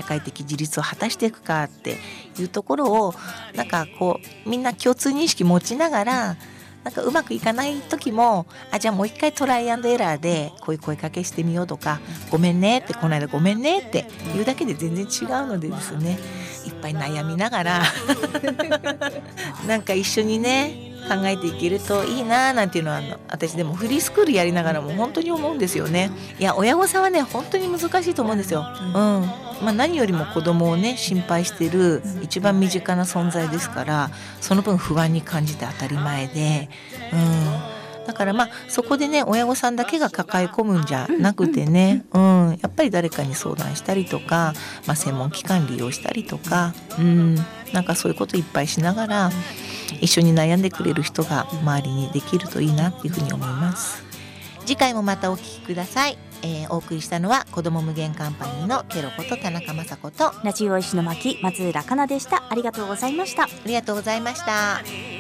社会的自立を果たしていくかっていうところをなんかこうみんな共通認識持ちながら、なんかうまくいかない時もじゃあもう一回トライアンドエラーでこういう声かけしてみようとか、ごめんねって、この間ごめんねって言うだけで全然違うのでですね、いっぱい悩みながらなんか一緒にね考えていけるといいななんていうのは私でもフリースクールやりながらも本当に思うんですよね。いや親御さんはね本当に難しいと思うんですよ。何よりも子供をね心配してる一番身近な存在ですから、その分不安に感じて当たり前で、だからそこでね親御さんだけが抱え込むんじゃなくてね、やっぱり誰かに相談したりとか、専門機関利用したりとか、なんかそういうこといっぱいしながら一緒に悩んでくれる人が周りにできるといいなっていうふうに思います。次回もまたお聞きください。お送りしたのは子ども無限カンパニーのケロこと田中雅子とラジオ石巻松浦香奈でした。ありがとうございました。 ありがとうございました。